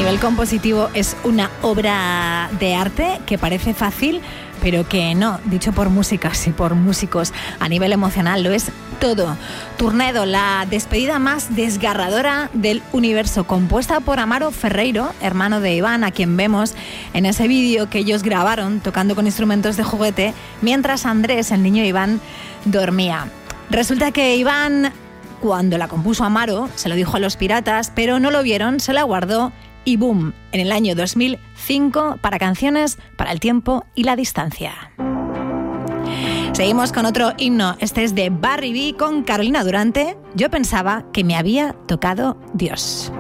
nivel compositivo es una obra de arte que parece fácil, pero que no, dicho por músicas y por músicos, a nivel emocional lo es todo. Tornado, la despedida más desgarradora del universo, compuesta por Amaro Ferreiro, hermano de Iván, a quien vemos en ese vídeo que ellos grabaron tocando con instrumentos de juguete, mientras Andrés, el niño Iván, dormía. Resulta que Iván, cuando la compuso Amaro, se lo dijo a los Piratas, pero no lo vieron, se la guardó y boom, en el año 2005 para Canciones para el tiempo y la distancia. Seguimos con otro himno, este es de Barry B con Carolina Durante. Yo pensaba que me había tocado Dios.